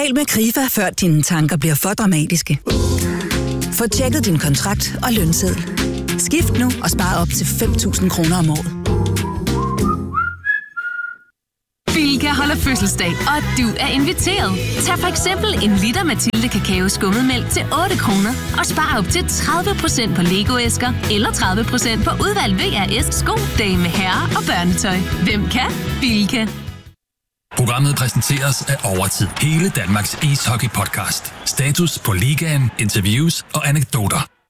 Tal med Krifa, før dine tanker bliver for dramatiske. Få tjekket din kontrakt og lønseddel. Skift nu og spar op til 5.000 kroner om året. Bilka holder fødselsdag, og du er inviteret. Tag for eksempel en liter Mathilde Kakao skummetmælk til 8 kroner og spar op til 30% på Lego-æsker eller 30% på udvalgt VRS sko, dame, herre og børnetøj. Hvem kan? Bilka. Programmet præsenteres af Overtid. Hele Danmarks ishockey-podcast. Status på ligaen, interviews og anekdoter.